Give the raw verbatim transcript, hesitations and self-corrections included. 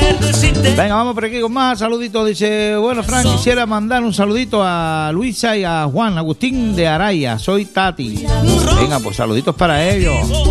Venga, vamos por aquí con más saluditos. Dice, bueno, Fran, quisiera mandar un saludito a Luisa y a Juan Agustín de Araya. Soy Tati. Venga, pues saluditos para ellos.